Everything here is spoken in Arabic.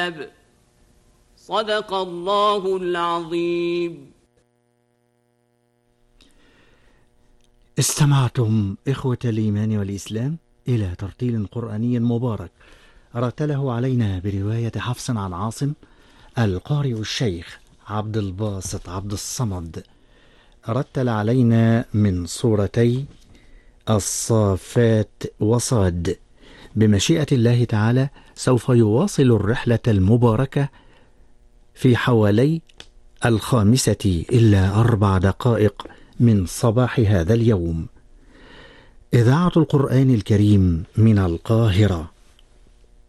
وهب. صدق الله العظيم. استمعتم إخوة الإيمان والإسلام إلى ترتيل قرآني مبارك رتله علينا برواية حفص عن عاصم القارئ الشيخ عبد الباسط عبد الصمد. رتل علينا من سورتي الصافات وصاد. بمشيئة الله تعالى سوف يواصل الرحلة المباركة في حوالي 5:04 من صباح هذا اليوم. إذاعة القرآن الكريم من القاهرة.